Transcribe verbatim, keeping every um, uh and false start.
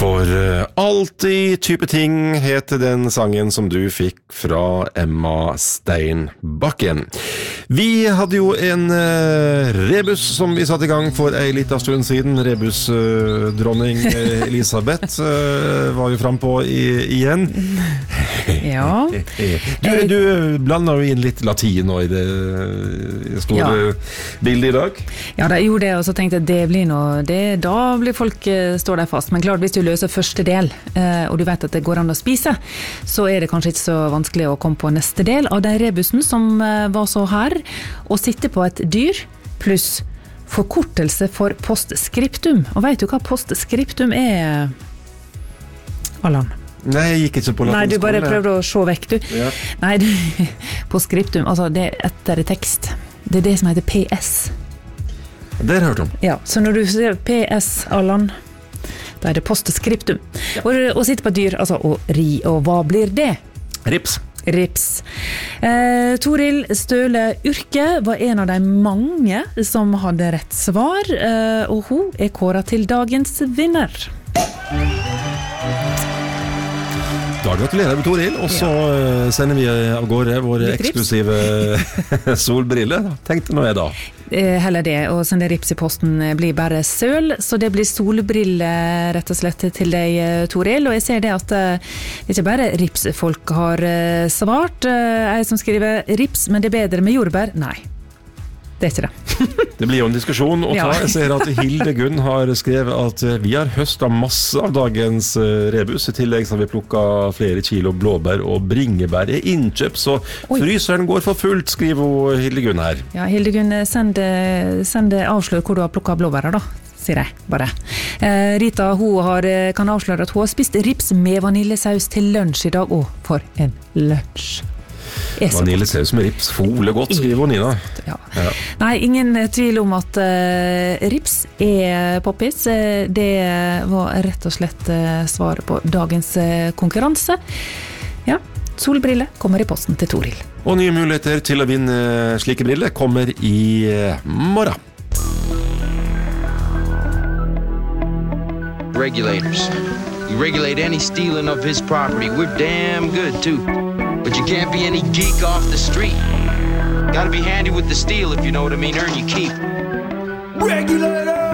For uh, alltid type ting heter den sangen som du fikk fra Emma Steinbakken. Vi hadde jo en uh, rebus som vi satte i gang for en liten stund siden. Rebus-dronning uh, Elisabeth uh, var jo frempå i, igjen. Ja. Du, du blander jo inn litt latin nå i det store ja. bildet i dag. Ja, det gjorde det, og så tenkte jeg det blir noe, det, da blir folk uh, står der fast. Men klart, hvis du løser første del, uh, og du vet at det går an å spise, så er det kanskje ikke så vanskelig å komme på neste del av den rebusen som uh, var så her, å sitte på et dyr, pluss forkortelse for postskriptum. Og vet du hva postskriptum er, Allan? Nei, jeg gikk ikke på latinskolen. Nei, du bare prøvde å se vekk, du. Ja. Nei, du, postskriptum, altså det er etter tekst. Det er det som heter P S. Det har jeg hørt om. Ja, så når du sier P S, Allan, da er det postskriptum. Ja. Og, og sitte på dyr, altså å ri, og hva blir det? Rips. Rips. Eh, Toril Støle Urke var en av de mange som hadde rett svar, eh, og hun er kåret til dagens vinner. Da gratulerer vi Toril, og så ja. sender vi av gårde våre eksklusive solbriller. Tenkte nå jeg da. Heller det, og sende rips i posten blir bare søl, så det blir solbriller rett og slett til deg, Toril. Og jeg ser det at det er ikke bare rips folk har svart. Jeg som skriver rips, men det er bedre med jordbær. Nei, det er ikke det. Det blir jo en diskusjon å ta. Jeg ser at Hilde Gunn har skrevet at vi har høstet masse av dagens rebus. I tillegg så har vi plukket flere kilo blåbær og bringebær i innkjøp, så Oi. fryseren går for fullt, skriver Hilde Gunn her. Ja, Hilde Gunn, send, send avslør hvor du har plukket blåbærer da, sier jeg bare. Eh, Rita, hun har, kan avsløre at hun har spist rips med vaniljesaus til lunsj i dag, og for en lunsj. Vaniljesaus med rips, fole godt, skriver Nina. Ja. Ja. Nei, ingen tvil om at uh, rips er poppis. Det var rett og slett uh, svaret på dagens uh, konkurranse. Ja, solbrille kommer i posten til Toril. Og nye muligheter til å vinne slike briller kommer i uh, morgen. Regulators. You regulate any stealing of his property. We're damn good too. But you can't be any geek off the street. Gotta be handy with the steel, if you know what I mean. Earn your keep. Regulator!